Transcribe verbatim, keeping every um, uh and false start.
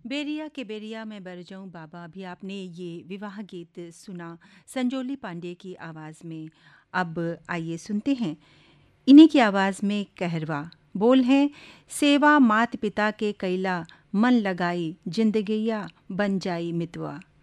बेरिया के बेरिया में बर जाऊं बाबा, अभी आपने ये विवाह गीत सुना संजोली पांडे की आवाज़ में। अब आइए सुनते हैं इन्हीं की आवाज़ में कहरवा। बोल हैं, सेवा मात पिता के कैला मन लगाई जिंदगिया बन जाई मितवा।